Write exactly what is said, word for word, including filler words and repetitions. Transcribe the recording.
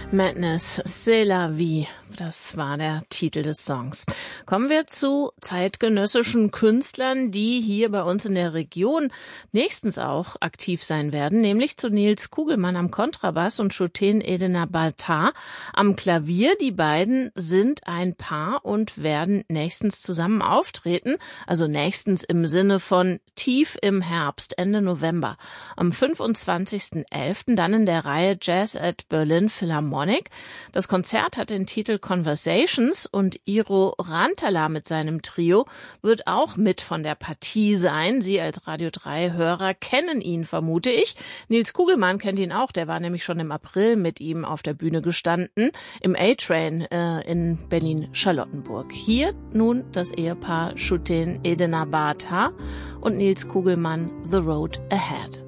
Madness, c'est la vie. Das war der Titel des Songs. Kommen wir zu zeitgenössischen Künstlern, die hier bei uns in der Region nächstens auch aktiv sein werden, nämlich zu Nils Kugelmann am Kontrabass und Shooten Edenabatar am Klavier. Die beiden sind ein Paar und werden nächstens zusammen auftreten, also nächstens im Sinne von tief im Herbst, Ende November. Am fünfundzwanzigsten elften dann in der Reihe Jazz at Berlin Philharmonic. Das Konzert hat den Titel Conversations und Iro Rantala mit seinem Trio wird auch mit von der Partie sein. Sie als Radio drei Hörer kennen ihn, vermute ich. Nils Kugelmann kennt ihn auch, der war nämlich schon im April mit ihm auf der Bühne gestanden, im A-Train äh, in Berlin-Charlottenburg. Hier nun das Ehepaar Shooten Edenabatar und Nils Kugelmann, The Road Ahead.